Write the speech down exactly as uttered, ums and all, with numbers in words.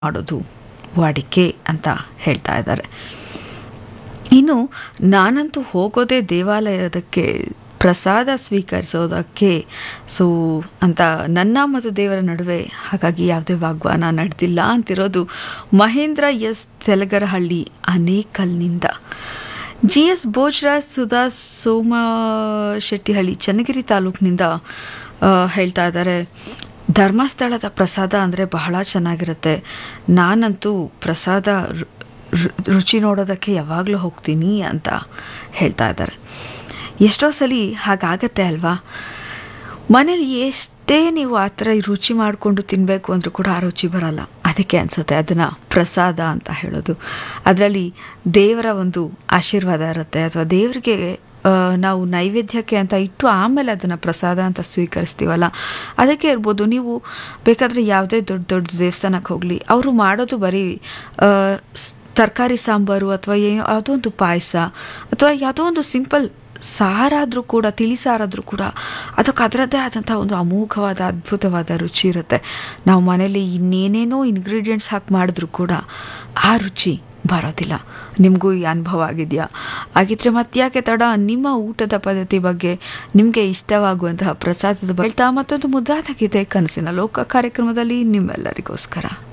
ಮಾಡೋದು ವಾಡಿಕೆ ಅಂತ ಹೇಳ್ತಾ ಇದ್ದಾರೆ. ಇನ್ನು ನಾನಂತೂ ಹೋಗೋದೇ ದೇವಾಲಯದಕ್ಕೆ ಪ್ರಸಾದ ಸ್ವೀಕರಿಸೋದಕ್ಕೆ. ಸೊ ಅಂತ ನನ್ನ ಮತ್ತು ದೇವರ ನಡುವೆ ಹಾಗಾಗಿ ಯಾವುದೇ ವಾಗ್ವಾನ ನಡೆದಿಲ್ಲ ಅಂತಿರೋದು Mahendra S Telagarahalli ಅನೇಕಲ್ನಿಂದ. G S Bhojaraj Sudha Somashettihalli Channagiri ತಾಲೂಕಿನಿಂದ ಹೇಳ್ತಾ ಇದ್ದಾರೆ, ಧರ್ಮಸ್ಥಳದ ಪ್ರಸಾದ ಅಂದರೆ ಬಹಳ ಚೆನ್ನಾಗಿರುತ್ತೆ. ನಾನಂತೂ ಪ್ರಸಾದ ರುಚಿ ನೋಡೋದಕ್ಕೆ ಯಾವಾಗಲೂ ಹೋಗ್ತೀನಿ ಅಂತ ಹೇಳ್ತಾ ಇದ್ದಾರೆ. ಎಷ್ಟೋ ಸಲ ಹಾಗಾಗತ್ತೆ ಅಲ್ವಾ? ಮನೇಲಿ ಎಷ್ಟೇ ನೀವು ಆ ಥರ ರುಚಿ ಮಾಡಿಕೊಂಡು ತಿನ್ನಬೇಕು ಅಂದರೂ ಕೂಡ ಆ ರುಚಿ ಬರಲ್ಲ. ಅದಕ್ಕೆ ಅನಿಸುತ್ತೆ ಅದನ್ನು ಪ್ರಸಾದ ಅಂತ ಹೇಳೋದು. ಅದರಲ್ಲಿ ದೇವರ ಒಂದು ಆಶೀರ್ವಾದ ಇರುತ್ತೆ, ಅಥವಾ ದೇವರಿಗೆ ನಾವು ನೈವೇದ್ಯಕ್ಕೆ ಅಂತ ಇಟ್ಟು ಆಮೇಲೆ ಅದನ್ನು ಪ್ರಸಾದ ಅಂತ ಸ್ವೀಕರಿಸ್ತೀವಲ್ಲ, ಅದಕ್ಕೆ ಇರ್ಬೋದು. ನೀವು ಬೇಕಾದರೆ ಯಾವುದೇ ದೊಡ್ಡ ದೊಡ್ಡ ದೇವಸ್ಥಾನಕ್ಕೆ ಹೋಗಲಿ, ಅವರು ಮಾಡೋದು ಬರೀ ತರಕಾರಿ ಸಾಂಬಾರು ಅಥವಾ ಏನೋ ಯಾವುದೋ ಒಂದು ಪಾಯಸ ಅಥವಾ ಯಾವುದೋ ಒಂದು ಸಿಂಪಲ್ ಸಾರಾದರೂ ಕೂಡ, ತಿಳಿ ಸಾರಾದರೂ ಕೂಡ ಅದಕ್ಕೆ ಅದರದ್ದೇ ಆದಂಥ ಒಂದು ಅಮೋಘವಾದ ಅದ್ಭುತವಾದ ರುಚಿ ಇರುತ್ತೆ. ನಾವು ಮನೇಲಿ ಇನ್ನೇನೇನೋ ಇಂಗ್ರೀಡಿಯೆಂಟ್ಸ್ ಹಾಕಿ ಮಾಡಿದ್ರೂ ಕೂಡ ಆ ರುಚಿ ಬರೋದಿಲ್ಲ. ನಿಮಗೂ ಈ ಅನುಭವ ಆಗಿದೆಯಾ? ಹಾಗಿದ್ರೆ ಮತ್ತ್ಯಾಕೆ ತಡ, ನಿಮ್ಮ ಊಟದ ಪದ್ಧತಿ ಬಗ್ಗೆ, ನಿಮಗೆ ಇಷ್ಟವಾಗುವಂತಹ ಪ್ರಸಾದದ ಬಗ್ಗೆ ಹೇಳ್ತಾ ಮತ್ತೊಂದು ಮುದ್ದಾದ ಗೀತೆ ಕನಸಿನ ಲೋಕ ಕಾರ್ಯಕ್ರಮದಲ್ಲಿ ನಿಮ್ಮೆಲ್ಲರಿಗೋಸ್ಕರ.